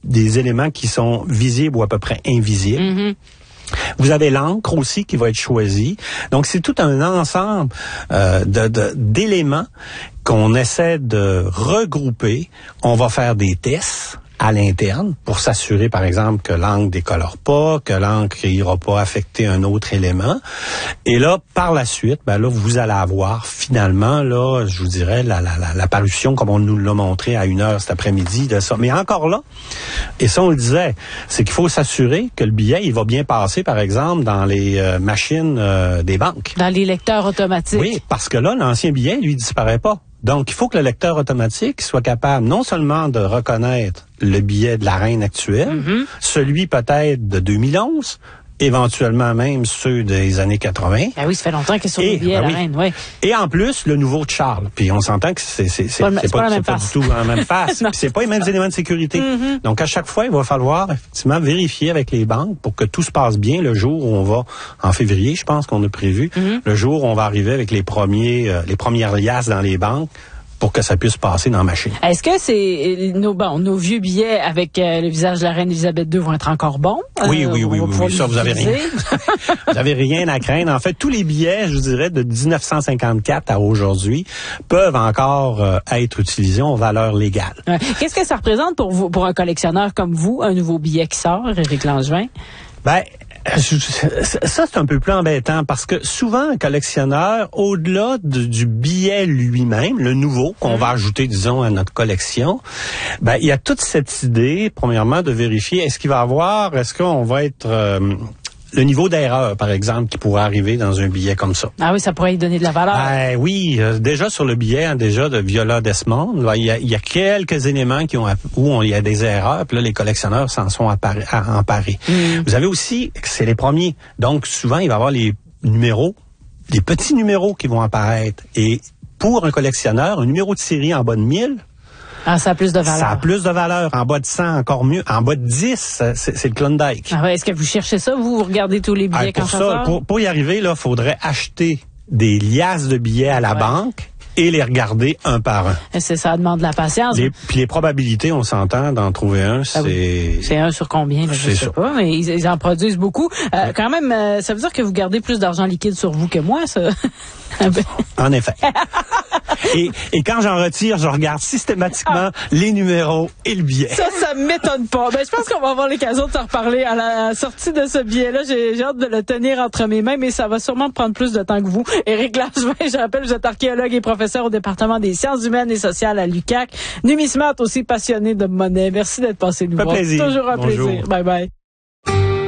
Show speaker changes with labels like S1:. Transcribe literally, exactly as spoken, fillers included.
S1: des éléments qui sont visibles ou à peu près invisibles.
S2: Mm-hmm.
S1: Vous avez l'encre aussi qui va être choisie. Donc, c'est tout un ensemble euh, de, de, d'éléments qu'on essaie de regrouper. On va faire des tests à l'interne pour s'assurer, par exemple, que l'encre décolore pas, que l'encre n'ira pas affecter un autre élément. Et là, par la suite, ben là, vous allez avoir finalement, là, je vous dirais, la, la, la, la parution comme on nous l'a montré à une heure cet après-midi de ça. Mais encore là, et ça on le disait, c'est qu'il faut s'assurer que le billet, il va bien passer, par exemple, dans les euh, machines euh, des banques.
S2: Dans les lecteurs automatiques.
S1: Oui, parce que là, l'ancien billet, lui, il disparaît pas. Donc, il faut que le lecteur automatique soit capable non seulement de reconnaître le billet de la reine actuelle, mm-hmm. celui peut-être de deux mille onze, éventuellement même ceux des années quatre-vingts.
S2: Ah oui, ça fait longtemps que sur le billet, ben la oui. reine, oui.
S1: Et en plus, le nouveau de Charles. Puis on s'entend que c'est, c'est, c'est,
S2: pas,
S1: c'est,
S2: c'est pas,
S1: pas,
S2: la
S1: c'est pas du tout la même face. Puis c'est pas les mêmes éléments de sécurité. Mm-hmm. Donc, à chaque fois, il va falloir effectivement vérifier avec les banques pour que tout se passe bien le jour où on va, en février, je pense qu'on a prévu, mm-hmm. le jour où on va arriver avec les premiers, euh, les premières liasses dans les banques, pour que ça puisse passer dans la machine.
S2: Est-ce que c'est nos bon nos vieux billets avec euh, le visage de la reine Élisabeth deux vont être encore bons?
S1: Oui, euh, oui, oui, oui, oui. Ça, vous avez rien. Vous avez rien à craindre. En fait, tous les billets, je vous dirais, de dix-neuf cent cinquante-quatre à aujourd'hui, peuvent encore euh, être utilisés en valeur légale.
S2: Ouais. Qu'est-ce que ça représente pour vous, pour un collectionneur comme vous, un nouveau billet qui sort, Éric Langevin?
S1: Ben, ça, c'est un peu plus embêtant parce que souvent, un collectionneur, au-delà de, du billet lui-même, le nouveau qu'on mmh. va ajouter, disons, à notre collection, ben, il y a toute cette idée, premièrement, de vérifier est-ce qu'il va avoir, est-ce qu'on va être... Euh, le niveau d'erreur, par exemple, qui pourrait arriver dans un billet comme ça.
S2: Ah oui, ça pourrait y donner de la valeur.
S1: Ben oui, euh, déjà sur le billet, hein, déjà de Viola Desmond, là, il y a, il y a quelques éléments qui ont où on, il y a des erreurs, puis là les collectionneurs s'en sont emparés. emparés. Mm. Vous avez aussi, c'est les premiers, donc souvent il va y avoir les numéros, les petits numéros qui vont apparaître. Et pour un collectionneur, un numéro de série en bas de mille.
S2: Ah, ça a plus de valeur.
S1: Ça a plus de valeur. En bas de cent, encore mieux. En bas de dix, c'est, c'est le Klondike.
S2: Ah ouais, est-ce que vous cherchez ça? Vous, vous regardez tous les billets ah, quand ça, ça sort?
S1: Pour, pour y arriver, là, faudrait acheter des liasses de billets à la ouais. banque et les regarder un par un.
S2: Et c'est ça, demande de la patience.
S1: Les, puis les probabilités, on s'entend d'en trouver un, c'est... Ah oui.
S2: C'est un sur combien, là, je sais ça. pas, mais ils, ils en produisent beaucoup. Euh, ouais. Quand même, euh, ça veut dire que vous gardez plus d'argent liquide sur vous que moi, ça?
S1: En effet. Et, et quand j'en retire, je regarde systématiquement ah. les numéros et le billet.
S2: Ça, ça m'étonne pas. Ben, je pense qu'on va avoir l'occasion de s'en reparler à la sortie de ce billet-là. J'ai, j'ai hâte de le tenir entre mes mains, mais ça va sûrement prendre plus de temps que vous. Éric Langevin, je rappelle, vous êtes archéologue et professeur au département des sciences humaines et sociales à l'U Q A C. Numismate aussi passionné de monnaie. Merci d'être passé nous
S1: voir.
S2: Plaisir. Toujours un
S1: Bonjour.
S2: plaisir. Bye bye.